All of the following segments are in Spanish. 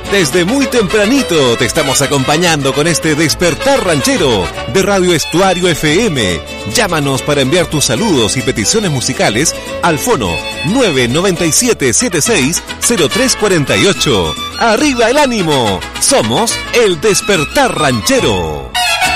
Desde muy tempranito te estamos acompañando con este Despertar Ranchero de Radio Estuario FM. Llámanos para enviar tus saludos y peticiones musicales al fono 997-76-0348. ¡Arriba el ánimo! Somos el Despertar Ranchero.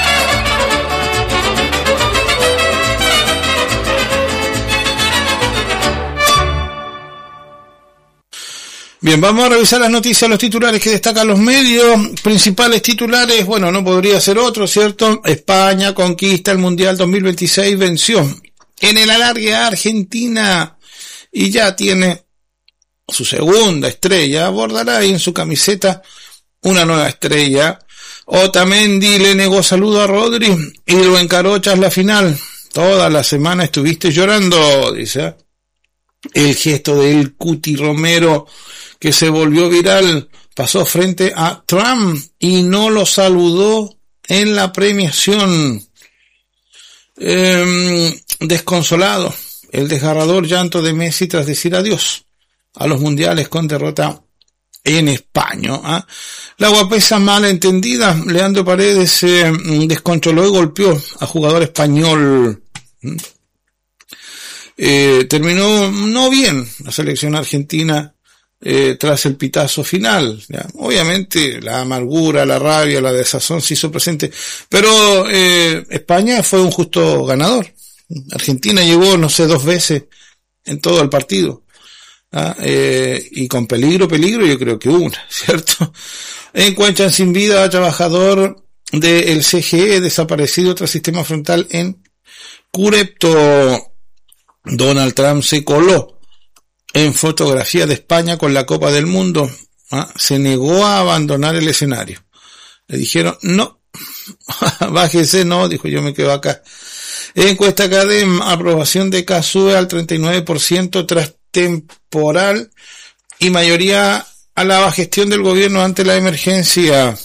Bien, vamos a revisar las noticias, los titulares que destacan los medios. Principales titulares, bueno, no podría ser otro, ¿cierto? España conquista el Mundial 2026, venció en el alargue a Argentina y ya tiene su segunda estrella. Abordará ahí en su camiseta una nueva estrella. Otamendi le negó saludo a Rodri y lo encaró tras la final. Toda la semana estuviste llorando, dice. El gesto del Cuti Romero, que se volvió viral, pasó frente a Trump y no lo saludó en la premiación. Desconsolado, el desgarrador llanto de Messi tras decir adiós a los mundiales con derrota en España. La guapesa mal entendida, Leandro Paredes se descontroló y golpeó a jugador español. Terminó no bien la selección argentina tras el pitazo final. ¿Ya? Obviamente la amargura, la rabia, la desazón se hizo presente, pero España fue un justo ganador. Argentina llegó, no sé, 2 veces en todo el partido. Y con peligro yo creo que una, ¿cierto? Encuentran sin vida a trabajador del CGE desaparecido tras sistema frontal en Curepto. Donald Trump se coló en fotografía de España con la Copa del Mundo. Se negó a abandonar el escenario. Le dijeron, no, bájese, no, dijo, yo me quedo acá. Encuesta CADEM, aprobación de K sube al 39% tras temporal y mayoría a la gestión del gobierno ante la emergencia.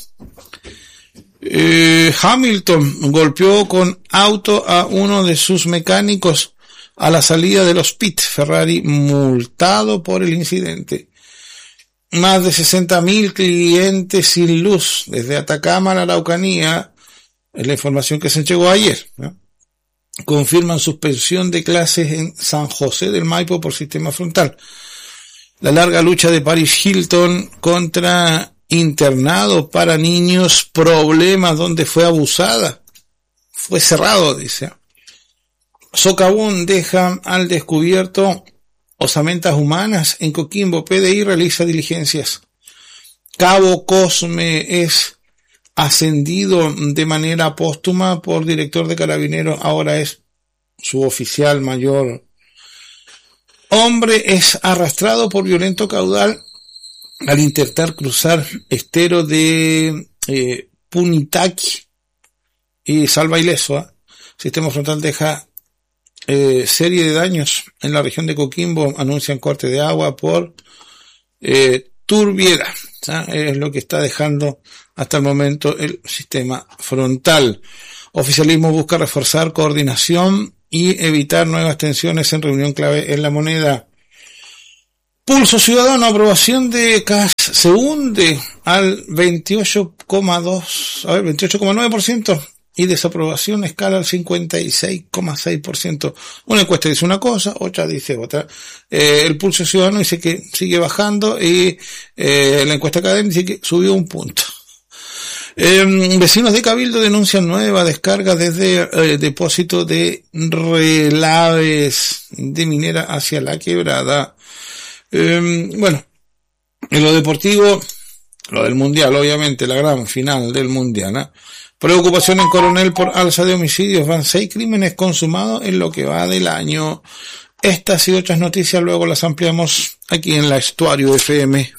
Hamilton golpeó con auto a uno de sus mecánicos a la salida de los pits. Ferrari multado por el incidente. Más de 60.000 clientes sin luz desde Atacama a la Araucanía. Es la información que se entregó ayer, ¿no? Confirman suspensión de clases en San José del Maipo por sistema frontal. La larga lucha de Paris Hilton contra internado para niños, problemas donde fue abusada. Fue cerrado, dice. Socavón deja al descubierto osamentas humanas en Coquimbo. PDI realiza diligencias. Cabo Cosme es ascendido de manera póstuma por director de Carabineros. Ahora es suboficial mayor. Hombre es arrastrado por violento caudal al intentar cruzar estero de Punitaqui y salva ileso. Sistema frontal deja serie de daños en la región de Coquimbo. Anuncian corte de agua por turbiera. Es lo que está dejando hasta el momento el sistema frontal. Oficialismo busca reforzar coordinación y evitar nuevas tensiones en reunión clave en La Moneda. Pulso Ciudadano, aprobación de CAS se hunde al 28,9%. Y desaprobación escala al 56,6%. Una encuesta dice una cosa, otra dice otra. El Pulso Ciudadano dice que sigue bajando y la encuesta académica dice que subió 1 punto. Vecinos de Cabildo denuncian nueva descarga desde depósito de relaves de minera hacia la quebrada. Bueno, en lo deportivo, lo del Mundial, obviamente, la gran final del Mundial, ¿no? Preocupación en Coronel por alza de homicidios. Van 6 crímenes consumados en lo que va del año. Estas y otras noticias luego las ampliamos aquí en la Estuario FM.